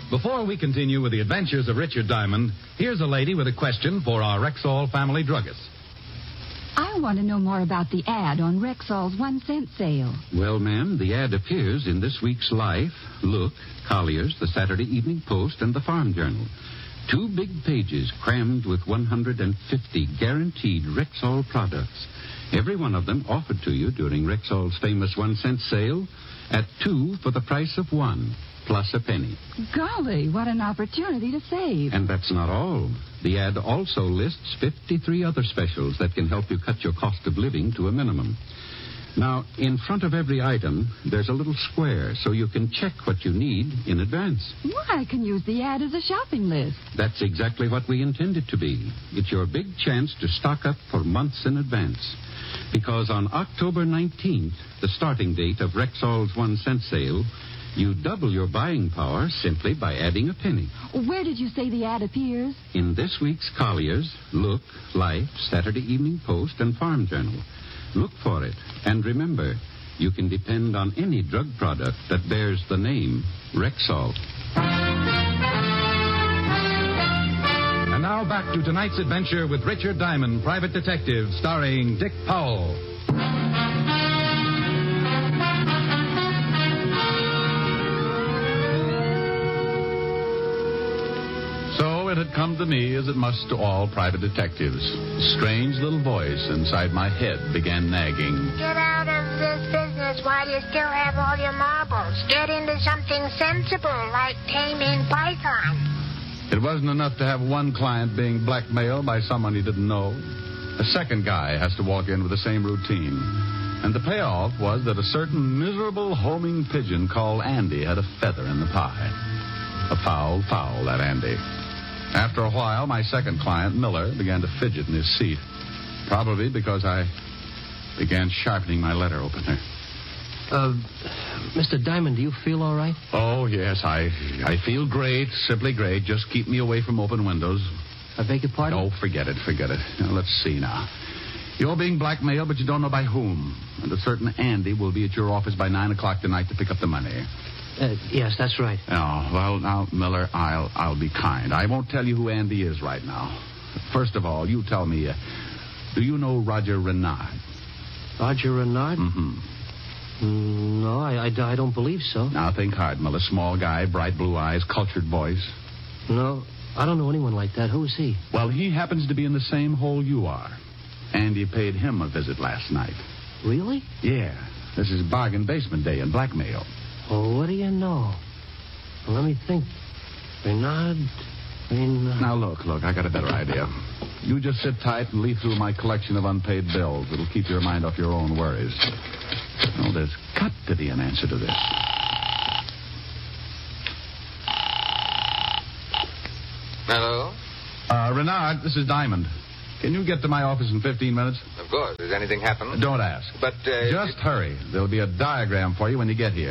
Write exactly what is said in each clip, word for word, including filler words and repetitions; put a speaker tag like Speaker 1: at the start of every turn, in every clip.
Speaker 1: Before we continue with the adventures of Richard Diamond, here's a lady with a question for our Rexall family druggist.
Speaker 2: I want to know more about the ad on Rexall's one-cent sale.
Speaker 3: Well, ma'am, the ad appears in this week's Life, Look, Collier's, the Saturday Evening Post, and the Farm Journal. Two big pages crammed with one hundred fifty guaranteed Rexall products. Every one of them offered to you during Rexall's famous one-cent sale at two for the price of one, plus a penny.
Speaker 2: Golly, what an opportunity to save.
Speaker 3: And that's not all. The ad also lists fifty-three other specials that can help you cut your cost of living to a minimum. Now, in front of every item, there's a little square so you can check what you need in advance.
Speaker 2: Well, I can use the ad as a shopping list.
Speaker 3: That's exactly what we intend it to be. It's your big chance to stock up for months in advance. Because on October nineteenth, the starting date of Rexall's one-cent sale, you double your buying power simply by adding a penny.
Speaker 2: Where did you say the ad appears?
Speaker 3: In this week's Collier's, Look, Life, Saturday Evening Post, and Farm Journal. Look for it. And remember, you can depend on any drug product that bears the name Rexall.
Speaker 1: And now back to tonight's adventure with Richard Diamond, Private Detective, starring Dick Powell.
Speaker 4: So it had come to me, as it must to all private detectives. A strange little voice inside my head began nagging.
Speaker 5: Get out of this business while you still have all your marbles. Get into something sensible, like taming python.
Speaker 4: It wasn't enough to have one client being blackmailed by someone he didn't know. A second guy has to walk in with the same routine. And the payoff was that a certain miserable homing pigeon called Andy had a feather in the pie. A foul foul, that Andy. After a while, my second client, Miller, began to fidget in his seat. Probably because I began sharpening my letter opener.
Speaker 6: Uh, Mister Diamond, do you feel all right?
Speaker 4: Oh, yes, I I feel great, simply great. Just keep me away from open windows.
Speaker 6: I beg your pardon?
Speaker 4: Oh, forget it, forget it. Now, let's see now. You're being blackmailed, but you don't know by whom. And a certain Andy will be at your office by nine o'clock tonight to pick up the money.
Speaker 6: Uh, yes, that's right.
Speaker 4: Oh, well, now, Miller, I'll I'll be kind. I won't tell you who Andy is right now. First of all, you tell me, uh, do you know Roger Renard?
Speaker 6: Roger Renard?
Speaker 4: Mm-hmm.
Speaker 6: Mm, no, I, I, I don't believe so.
Speaker 4: Now, think hard, Miller. Small guy, bright blue eyes, cultured voice.
Speaker 6: No, I don't know anyone like that. Who is he?
Speaker 4: Well, he happens to be in the same hole you are. Andy paid him a visit last night.
Speaker 6: Really?
Speaker 4: Yeah. This is bargain basement day in blackmail.
Speaker 6: Oh, what do you know? Well, let me think. Renard, Renard...
Speaker 4: Now, look, look, I got a better idea. You just sit tight and leaf through my collection of unpaid bills. It'll keep your mind off your own worries. Oh, there's got to be an answer to this.
Speaker 7: Hello?
Speaker 4: Uh, Renard, this is Diamond. Can you get to my office in fifteen minutes?
Speaker 7: Of course. Has anything happened?
Speaker 4: Don't ask.
Speaker 7: But, uh...
Speaker 4: Just hurry. There'll be a diagram for you when you get here.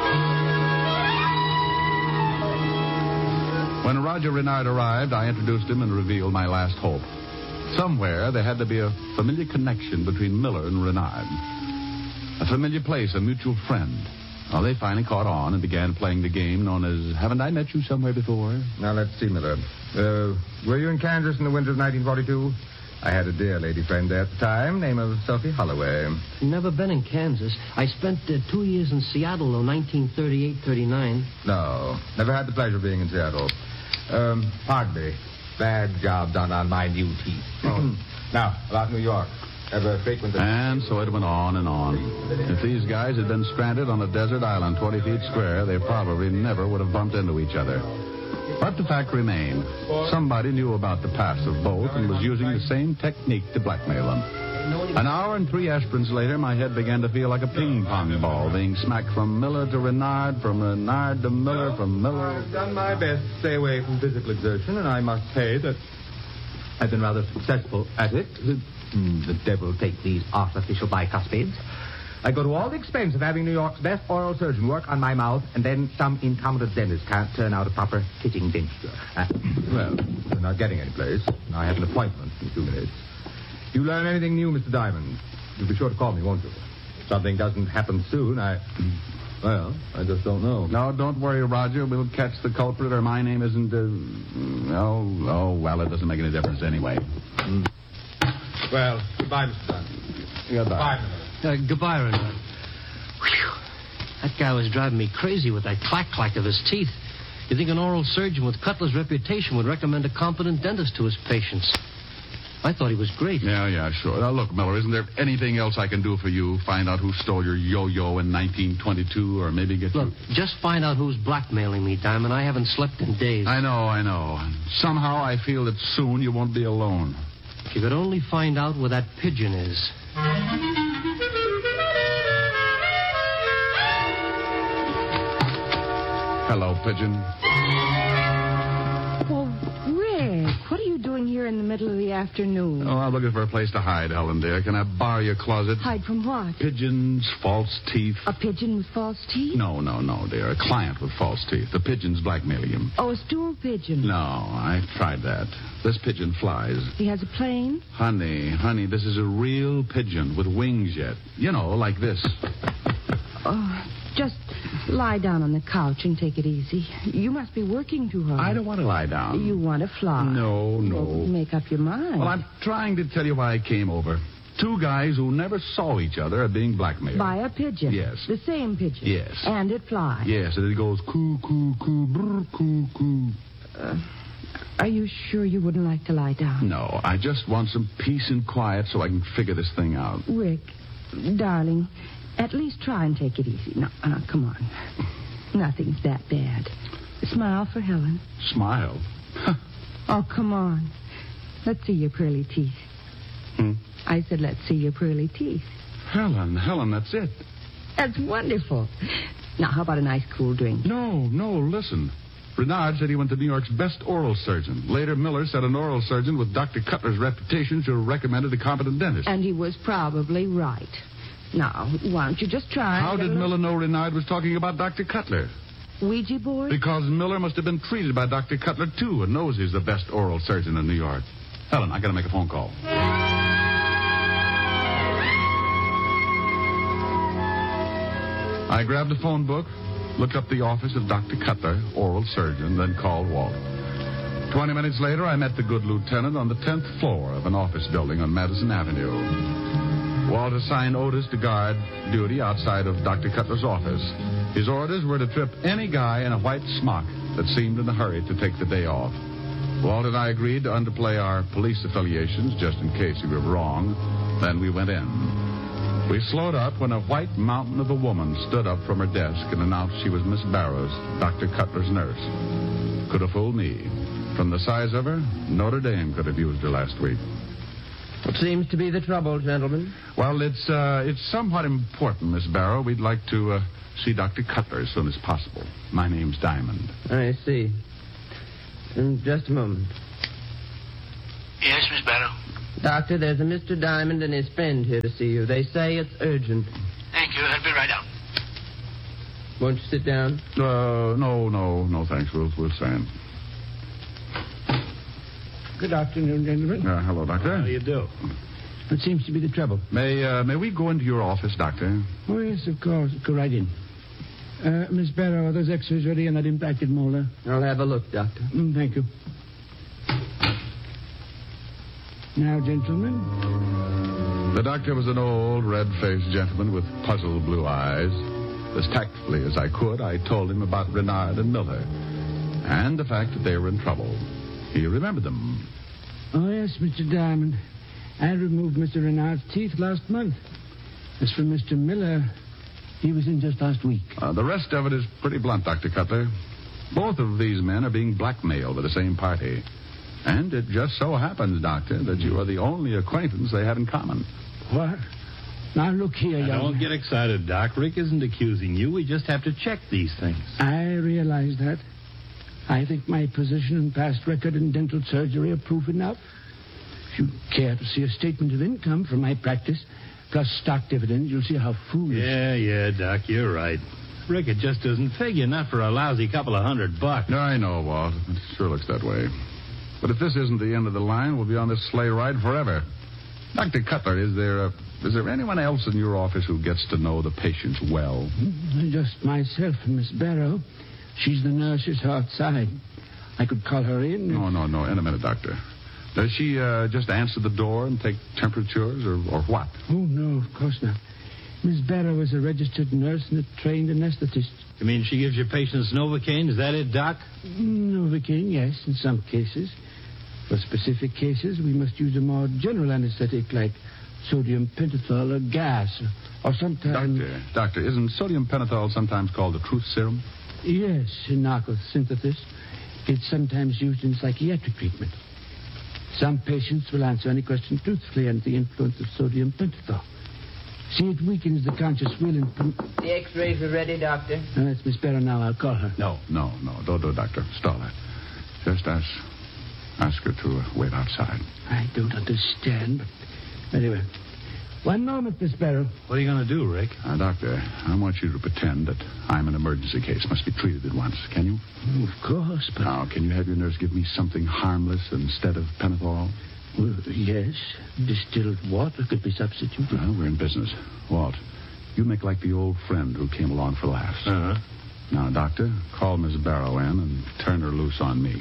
Speaker 4: When Roger Renard arrived, I introduced him and revealed my last hope. Somewhere there had to be a familiar connection between Miller and Renard. A familiar place, a mutual friend. Well, they finally caught on and began playing the game known as Haven't I Met You Somewhere Before?
Speaker 8: Now, let's see, Miller. Uh, were you in Kansas in the winter of nineteen forty-two? I had a dear lady friend there at the time, name of Sophie Holloway.
Speaker 6: Never been in Kansas. I spent uh, two years in Seattle, though, nineteen thirty-eight thirty-nine.
Speaker 8: No, never had the pleasure of being in Seattle. Um, pardon me. Bad job done on my new teeth. Oh. Now, about New York. Ever frequented...
Speaker 4: And so it went on and on. If these guys had been stranded on a desert island twenty feet square, they probably never would have bumped into each other. But the fact remained. Somebody knew about the past of both and was using the same technique to blackmail them. An hour and three aspirins later, my head began to feel like a ping-pong ball, being smacked from Miller to Renard, from Renard to Miller, from Miller...
Speaker 8: I've done my best to stay away from physical exertion, and I must say that I've been rather successful at it. The, the devil take these artificial bicuspids. I go to all the expense of having New York's best oral surgeon work on my mouth, and then some incompetent dentist can't turn out a proper fitting denture. Uh, well, we're not getting any place. I have an appointment in two minutes. You learn anything new, Mister Diamond, you'll be sure to call me, won't you? If something doesn't happen soon, I... Well, I just don't know.
Speaker 4: No, don't worry, Roger. We'll catch the culprit, or my name isn't... Uh... Oh, oh, well, it doesn't make any difference anyway.
Speaker 8: Mm. Well, goodbye, Mister Dunn.
Speaker 4: Goodbye.
Speaker 8: Goodbye.
Speaker 6: Uh, goodbye, Renard. Whew. That guy was driving me crazy with that clack-clack of his teeth. You think an oral surgeon with Cutler's reputation would recommend a competent dentist to his patients? I thought he was great.
Speaker 4: Yeah, yeah, sure. Now, look, Miller, isn't there anything else I can do for you? Find out who stole your yo-yo in nineteen twenty-two, or maybe get
Speaker 6: Look,
Speaker 4: you...
Speaker 6: just find out who's blackmailing me, Diamond. I haven't slept in days.
Speaker 4: I know, I know. Somehow I feel that soon you won't be alone.
Speaker 6: If you could only find out where that pigeon is.
Speaker 4: Hello, Pigeon.
Speaker 2: Oh, Rick, what are you doing here in the middle of the afternoon?
Speaker 4: Oh, I'm looking for a place to hide, Helen, dear. Can I borrow your closet?
Speaker 2: Hide from what?
Speaker 4: Pigeons, false teeth.
Speaker 2: A pigeon with false teeth?
Speaker 4: No, no, no, dear. A client with false teeth. The pigeon's blackmailing him.
Speaker 2: Oh, a stool pigeon.
Speaker 4: No, I've tried that. This pigeon flies.
Speaker 2: He has a plane?
Speaker 4: Honey, honey, this is a real pigeon with wings yet. You know, like this.
Speaker 2: Oh, just lie down on the couch and take it easy. You must be working too hard.
Speaker 4: I don't want to lie down.
Speaker 2: You want to fly.
Speaker 4: No, no.
Speaker 2: Well, make up your mind.
Speaker 4: Well, I'm trying to tell you why I came over. Two guys who never saw each other are being blackmailed.
Speaker 2: By a pigeon?
Speaker 4: Yes.
Speaker 2: The same pigeon?
Speaker 4: Yes.
Speaker 2: And it flies?
Speaker 4: Yes, and it goes coo, coo, coo, brr, coo, coo.
Speaker 2: Uh, are you sure you wouldn't like to lie down?
Speaker 4: No, I just want some peace and quiet so I can figure this thing out.
Speaker 2: Rick, darling, at least try and take it easy. No, uh, come on. Nothing's that bad. Smile for Helen.
Speaker 4: Smile?
Speaker 2: Oh, come on. Let's see your pearly teeth.
Speaker 4: Hmm?
Speaker 2: I said, let's see your pearly teeth.
Speaker 4: Helen, Helen, that's it.
Speaker 2: That's wonderful. Now, how about a nice cool drink?
Speaker 4: No, no, listen. Renard said he went to New York's best oral surgeon. Later, Miller said an oral surgeon with Doctor Cutler's reputation should have recommended a competent dentist.
Speaker 2: And he was probably right. Now, why don't you just try?
Speaker 4: How did Miller know Renard was talking about Doctor Cutler?
Speaker 2: Ouija board?
Speaker 4: Because Miller must have been treated by Doctor Cutler, too, and knows he's the best oral surgeon in New York. Helen, I got to make a phone call. I grabbed a phone book, looked up the office of Doctor Cutler, oral surgeon, then called Walt. Twenty minutes later, I met the good lieutenant on the tenth floor of an office building on Madison Avenue. Walt assigned Otis to guard duty outside of Doctor Cutler's office. His orders were to trip any guy in a white smock that seemed in a hurry to take the day off. Walt and I agreed to underplay our police affiliations just in case we were wrong. Then we went in. We slowed up when a white mountain of a woman stood up from her desk and announced she was Miss Barrows, Doctor Cutler's nurse. Could have fooled me. From the size of her, Notre Dame could have used her last week.
Speaker 9: What seems to be the trouble, gentlemen?
Speaker 4: Well, it's uh, it's somewhat important, Miss Barrow. We'd like to uh, see Doctor Cutler as soon as possible. My name's Diamond.
Speaker 9: I see. In just a moment.
Speaker 10: Yes, Miss Barrow.
Speaker 9: Doctor, there's a Mister Diamond and his friend here to see you. They say it's urgent.
Speaker 10: Thank you. I'll be right out.
Speaker 9: Won't you sit down?
Speaker 4: Uh, no, no, no, thanks. We'll, we'll stand.
Speaker 11: Good afternoon, gentlemen.
Speaker 4: Uh, hello, Doctor.
Speaker 11: How do you do? What seems to be the trouble?
Speaker 4: May uh, may we go into your office, Doctor?
Speaker 11: Oh, yes, of course. Go right in. Uh, Miss Barrow, are those X-rays ready on that impacted molar?
Speaker 9: I'll have a look, Doctor.
Speaker 11: Mm, thank you. Now, gentlemen.
Speaker 4: The doctor was an old, red-faced gentleman with puzzled blue eyes. As tactfully as I could, I told him about Renard and Miller and the fact that they were in trouble. He remembered them.
Speaker 11: Oh, yes, Mister Diamond. I removed Mister Renard's teeth last month. As for Mister Miller, he was in just last week.
Speaker 4: Uh, the rest of it is pretty blunt, Doctor Cutler. Both of these men are being blackmailed by the same party. And it just so happens, Doctor, that you are the only acquaintance they have in common.
Speaker 11: What? Now, look here,
Speaker 12: now,
Speaker 11: young...
Speaker 12: Don't get excited, Doc. Rick isn't accusing you. We just have to check these things.
Speaker 11: I realize that. I think my position and past record in dental surgery are proof enough. If you care to see a statement of income from my practice, plus stock dividends, you'll see how foolish...
Speaker 12: Yeah, yeah, Doc, you're right. Rick, it just doesn't figure, not for a lousy couple of hundred bucks.
Speaker 4: I know, Walt. It sure looks that way. But if this isn't the end of the line, we'll be on this sleigh ride forever. Doctor Cutler, is there a, Is there anyone else in your office who gets to know the patients well?
Speaker 11: Just myself and Miss Barrow. She's the nurse who's outside. I could call her in.
Speaker 4: No, no, no. In a minute, Doctor. Does she uh, just answer the door and take temperatures or, or what?
Speaker 11: Oh, no, of course not. Miss Barrow is a registered nurse and a trained anesthetist.
Speaker 12: You mean she gives your patients Novocaine? Is that it, Doc?
Speaker 11: Novocaine, yes, in some cases. For specific cases, we must use a more general anesthetic like sodium pentothal or gas, or, or sometimes...
Speaker 4: Doctor, doctor, isn't sodium pentothal sometimes called the truth serum?
Speaker 11: Yes, in narcosynthesis. It's sometimes used in psychiatric treatment. Some patients will answer any question truthfully under the influence of sodium pentothal. See, it weakens the conscious will and... Prom-
Speaker 9: the x-rays are ready, Doctor.
Speaker 11: No, that's Miss Barrow now. I'll call her.
Speaker 4: No, no, no. Don't do it, Doctor. Stall that. Just ask, ask her to uh, wait outside.
Speaker 11: I don't understand, but... Anyway, one moment, Miss Barrow.
Speaker 12: What are you going to do, Rick?
Speaker 4: Uh, doctor, I want you to pretend that I'm an emergency case. Must be treated at once. Can you?
Speaker 11: Oh, of course, but...
Speaker 4: Now, can you have your nurse give me something harmless instead of pentothal?
Speaker 11: Well, yes. Distilled water could be substituted.
Speaker 4: Well, we're in business. Walt, you make like the old friend who came along for laughs.
Speaker 12: Uh-huh.
Speaker 4: Now, Doctor, call Miss Barrow in and turn her loose on me.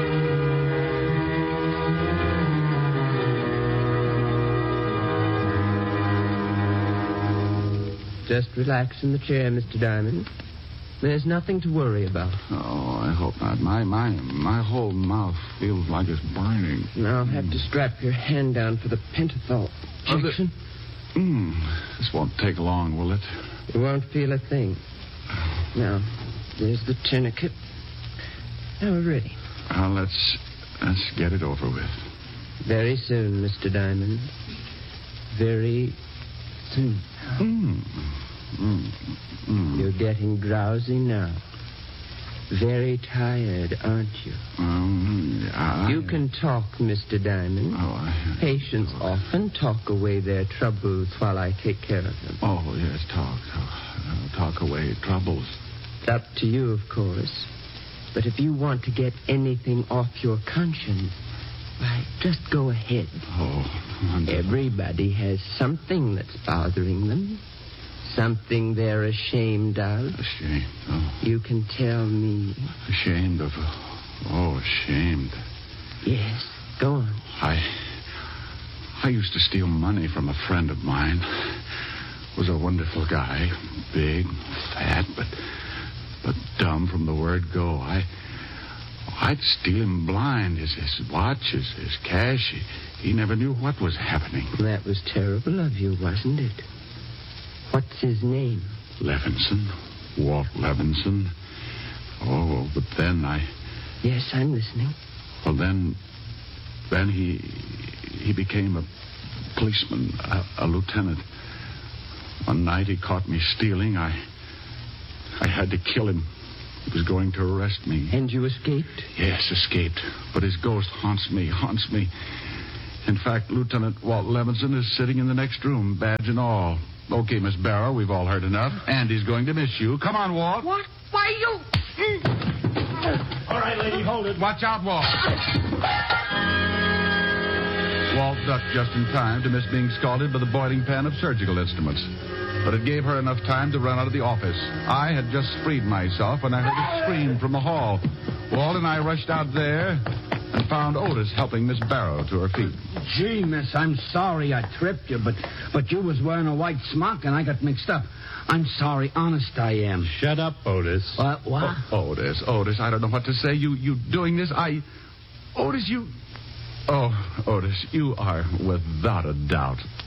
Speaker 9: Just relax in the chair, Mister Diamond. There's nothing to worry about.
Speaker 4: Oh, I hope not. My my my whole mouth feels like it's burning.
Speaker 9: Now I'll have to strap your hand down for the pentothal injection.
Speaker 4: Oh, the... mm, this won't take long, will it?
Speaker 9: You won't feel a thing. Now, there's the tourniquet. Now we're ready.
Speaker 4: Well, let's let's get it over with.
Speaker 9: Very soon, Mister Diamond. Very soon.
Speaker 4: Mm. Mm. Mm.
Speaker 9: You're getting drowsy now. Very tired, aren't you?
Speaker 4: Um, I...
Speaker 9: You can talk, Mister Diamond.
Speaker 4: Oh, I...
Speaker 9: Patients oh. often talk away their troubles while I take care of them.
Speaker 4: Oh, yes, talk. Talk, talk away troubles.
Speaker 9: It's up to you, of course. But if you want to get anything off your conscience, why, just go ahead.
Speaker 4: Oh, wonderful.
Speaker 9: Everybody has something that's bothering them. Something they're ashamed of.
Speaker 4: Ashamed? Oh.
Speaker 9: You can tell me.
Speaker 4: Ashamed of... Oh, ashamed.
Speaker 9: Yes, go on.
Speaker 4: I... I used to steal money from a friend of mine. Was a wonderful guy. Big, fat, but... But dumb from the word go. I... I'd steal him blind. His, his watch, his, his cash. He, he never knew what was happening.
Speaker 9: That was terrible of you, wasn't it? What's his name?
Speaker 4: Levinson. Walt Levinson. Oh, but then I...
Speaker 9: Yes, I'm listening.
Speaker 4: Well, then... Then he... He became a policeman, a, a lieutenant. One night he caught me stealing. I... I had to kill him. He was going to arrest me.
Speaker 9: And you escaped?
Speaker 4: Yes, escaped. But his ghost haunts me, haunts me. In fact, Lieutenant Walt Levinson is sitting in the next room, badge and all. Okay, Miss Barrow, we've all heard enough. Andy's going to miss you. Come on, Walt.
Speaker 5: What? Why, you...
Speaker 12: All right, lady, hold it.
Speaker 4: Watch out, Walt. Walt ducked just in time to miss being scalded by the boiling pan of surgical instruments. But it gave her enough time to run out of the office. I had just freed myself when I heard a scream from the hall. Walt and I rushed out there and found Otis helping Miss Barrow to her feet.
Speaker 11: Gee, miss, I'm sorry I tripped you, but but you was wearing a white smock and I got mixed up. I'm sorry, honest I am.
Speaker 12: Shut up, Otis.
Speaker 11: What? What?
Speaker 4: Oh, Otis, Otis, I don't know what to say. You you doing this? I... Otis, you... Oh, Otis, you are without a doubt